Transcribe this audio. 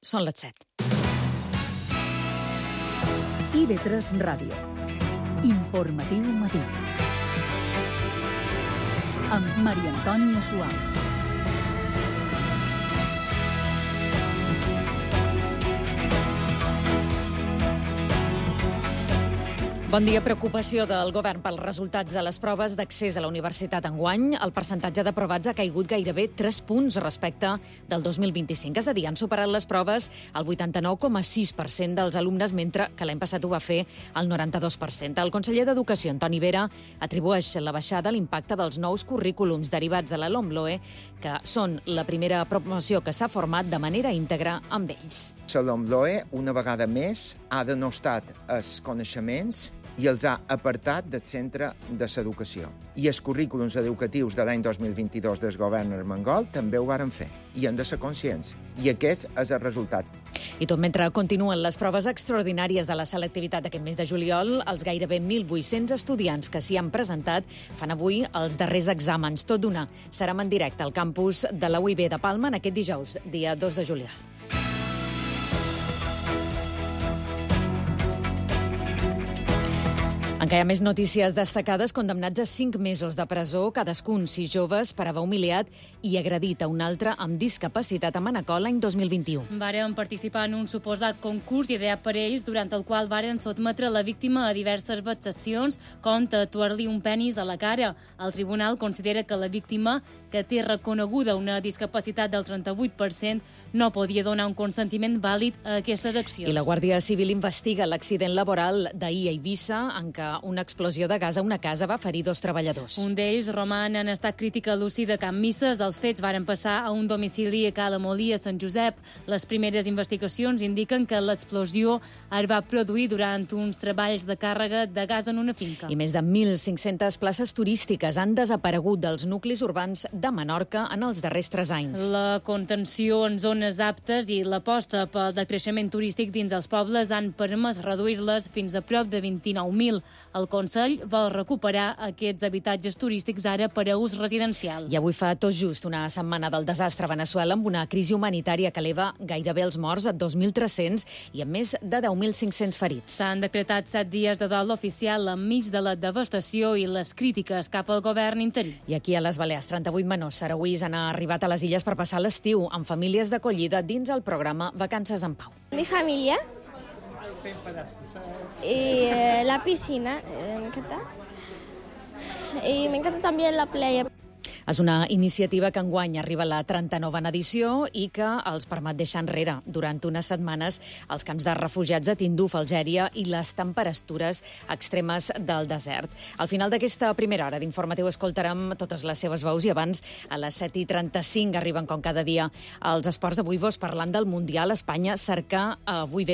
Són les 7. IB3 Ràdio. Informatiu matí. Amb Maria Antònia Suau. Bon dia. Preocupació del govern pels resultats de les proves d'accés a la universitat enguany. El percentatge d'aprovats ha caigut gairebé 3 punts respecte del 2025. És a dir, han superat les proves el 89,6% dels alumnes, mentre que l'any passat ho va fer el 92%. El conseller d'Educació, Antoni Vera, atribueix la baixada a l'impacte dels nous currículums derivats de la LOMLOE, que són la primera promoció que s'ha format de manera íntegra amb ells. La LOMLOE, una vegada més, ha denostat els coneixements i els ha apartat del centre de l'educació. I els currículums educatius de l'any 2022 del govern armengol també ho varen fer. I han de ser conscients. I aquest és el resultat. I tot mentre continuen les proves extraordinàries de la selectivitat d'aquest mes de juliol, els gairebé 1.800 estudiants que s'hi han presentat fan avui els darrers exàmens. Tot d'una. Serem en directe al campus de la UIB de Palma en aquest dijous, dia 2 de juliol. Encara hi ha més notícies destacades. Condemnats a 5 mesos de presó, cadascun 6 joves, per haver humiliat i agredit a un altre amb discapacitat a Manacor l'any 2021. Varen participar en un suposat concurs ideat per ells, durant el qual varen sotmetre la víctima a diverses vexacions, com tatuar-li un penis a la cara. El tribunal considera que la víctima, que té reconeguda una discapacitat del 38%, no podia donar un consentiment vàlid a aquestes accions. I la Guàrdia Civil investiga l'accident laboral d'ahir a Eivissa, en què una explosió de gas a una casa va ferir 2 treballadors. Un d'ells roman en estat crítica lúcida a Can Misses. Els fets varen passar a un domicili a Cala Molí, a Sant Josep. Les primeres investigacions indiquen que l'explosió es va produir durant uns treballs de càrrega de gas en una finca. I més de 1.500 places turístiques han desaparegut dels nuclis urbans de Menorca en els darrers 3 anys. La contenció en zones aptes i l'aposta pel decreixement turístic dins els pobles han permès reduir-les fins a prop de 29.000. El Consell vol recuperar aquests habitatges turístics ara per a ús residencial. I avui fa tot just una setmana del desastre a Veneçuela, amb una crisi humanitària que eleva gairebé els morts a 2.300 i amb més de 10.500 ferits. S'han decretat 7 dies de dol oficial enmig de la devastació i les crítiques cap al govern interí. I aquí a les Balears, 38 menors sarauís han arribat a les illes per passar l'estiu amb famílies d'acollida dins el programa Vacances en Pau. Mi familia y la piscina, me encanta. Y me encanta también la playa. És una iniciativa que enguany arriba a la 39a edició i que els permet deixar enrere durant unes setmanes els camps de refugiats de Tinduf, Algèria, i les temperatures extremes del desert. Al final d'aquesta primera hora d'informatiu escoltarem totes les seves veus i abans, a les 7:35, arriben com cada dia els esports. Avui vos parlant del Mundial. Espanya cerca avui